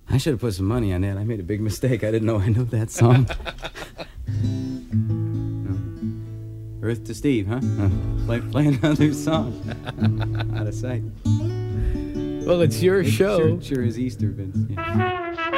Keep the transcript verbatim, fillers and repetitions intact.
I should have put some money on that. I made a big mistake. I didn't know I knew that song. No. Earth to Steve, huh? Uh, play, play another song. Out of sight. Well, it's your It show. Sure, sure is Easter, Vince. Yeah.